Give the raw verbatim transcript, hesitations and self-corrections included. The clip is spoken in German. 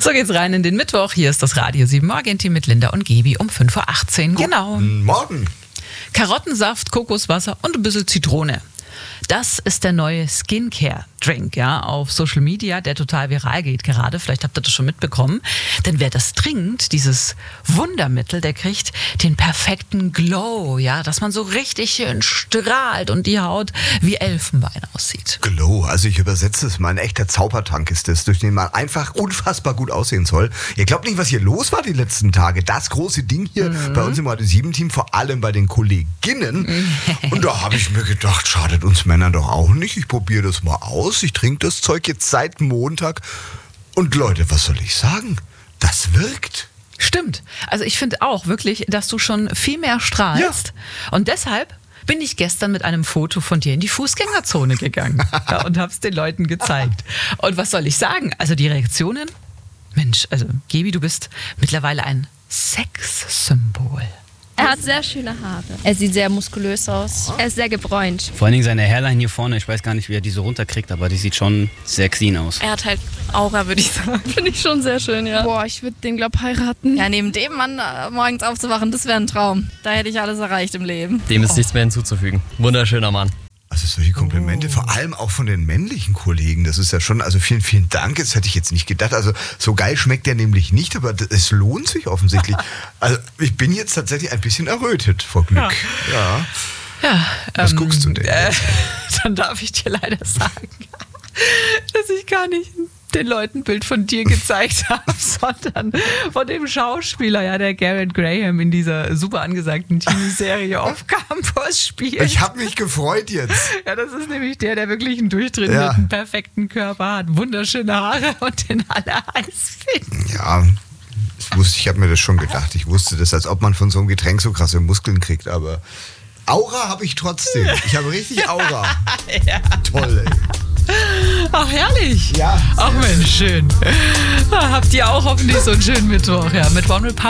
So geht's rein in den Mittwoch. Hier ist das Radio sieben Morgenteam mit Linda und Gebi um fünf Uhr achtzehn. Genau. Guten Morgen. Karottensaft, Kokoswasser und ein bisschen Zitrone. Das ist der neue Skincare-Drink, ja, auf Social Media, der total viral geht gerade. Vielleicht habt ihr das schon mitbekommen. Denn wer das trinkt, dieses Wundermittel, der kriegt den perfekten Glow, ja, dass man so richtig schön strahlt und die Haut wie Elfenbein aussieht. Glow, also ich übersetze es mal, ein echter Zaubertrank ist das, durch den man einfach unfassbar gut aussehen soll. Ihr glaubt nicht, was hier los war die letzten Tage. Das große Ding hier mhm. bei uns im Radio sieben Team, vor allem bei den Kolleginnen. Und da habe ich mir gedacht, schadet uns Männern doch auch nicht. Ich probiere das mal aus. Ich trinke das Zeug jetzt seit Montag. Und Leute, was soll ich sagen? Das wirkt. Stimmt. Also ich finde auch wirklich, dass du schon viel mehr strahlst. Ja. Und deshalb bin ich gestern mit einem Foto von dir in die Fußgängerzone gegangen ja, und habe es den Leuten gezeigt. Und was soll ich sagen? Also die Reaktionen? Mensch, also Gebi, du bist mittlerweile ein Sexsymbol. Er hat sehr schöne Haare. Er sieht sehr muskulös aus. Er ist sehr gebräunt. Vor allen Dingen seine Hairline hier vorne, ich weiß gar nicht, wie er die so runterkriegt, aber die sieht schon sehr clean aus. Er hat halt Aura, würde ich sagen. Finde ich schon sehr schön, ja. Boah, ich würde den, glaub, heiraten. Ja, neben dem Mann äh, morgens aufzuwachen, das wäre ein Traum. Da hätte ich alles erreicht im Leben. Dem ist oh. nichts mehr hinzuzufügen. Wunderschöner Mann. Also solche Komplimente, oh. vor allem auch von den männlichen Kollegen, das ist ja schon, also vielen, vielen Dank, das hätte ich jetzt nicht gedacht, also so geil schmeckt der nämlich nicht, aber es lohnt sich offensichtlich. Also ich bin jetzt tatsächlich ein bisschen errötet vor Glück. Ja. ja. ja Was ähm, guckst du denn? Äh, dann darf ich dir leider sagen, dass ich gar nicht den Leuten ein Bild von dir gezeigt habe, sondern von dem Schauspieler, ja, der Garrett Graham in dieser super angesagten Teenie-Serie auf Campus spielt. Ich habe mich gefreut jetzt. Ja, das ist nämlich der, der wirklich einen durchtrainierten, ja. perfekten Körper hat, wunderschöne Haare und den alle heiß finden. Ja, ich wusste, ich habe mir das schon gedacht. Ich wusste das, als ob man von so einem Getränk so krasse Muskeln kriegt, aber Aura habe ich trotzdem. Ich habe richtig Aura. Ja. Toll, ey. Ach, herrlich. Ja. Ach Mensch, schön. Habt ihr auch hoffentlich so einen schönen Mittwoch, ja, mit One Republic.